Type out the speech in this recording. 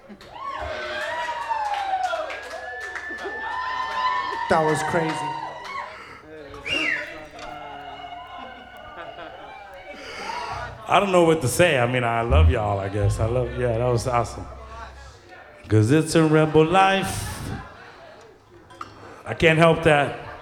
That was crazy. I don't know what to say. I mean, I love y'all, I guess. Yeah, that was awesome. Because it's a rebel life. I can't help that.